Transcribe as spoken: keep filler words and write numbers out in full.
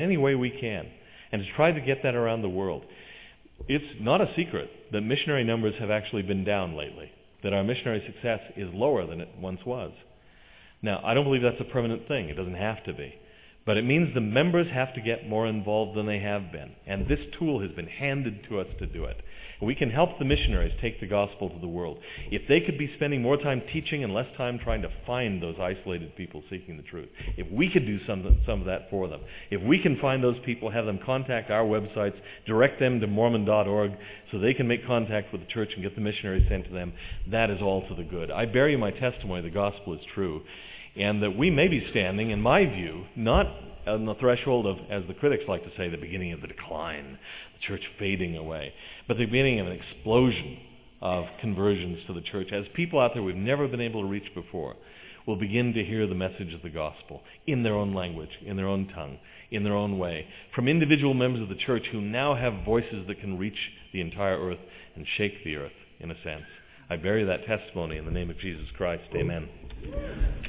any way we can, and to try to get that around the world. It's not a secret that missionary numbers have actually been down lately, that our missionary success is lower than it once was. Now, I don't believe that's a permanent thing. It doesn't have to be. But it means the members have to get more involved than they have been. And this tool has been handed to us to do it. We can help the missionaries take the gospel to the world. If they could be spending more time teaching and less time trying to find those isolated people seeking the truth, if we could do some, some of that for them, if we can find those people, have them contact our websites, direct them to Mormon dot org so they can make contact with the church and get the missionaries sent to them, that is all to the good. I bear you my testimony, the gospel is true. And that we may be standing, in my view, not on the threshold of, as the critics like to say, the beginning of the decline, the church fading away, but the beginning of an explosion of conversions to the church, as people out there we've never been able to reach before will begin to hear the message of the gospel in their own language, in their own tongue, in their own way, from individual members of the church who now have voices that can reach the entire earth and shake the earth, in a sense. I bear you that testimony in the name of Jesus Christ. Amen.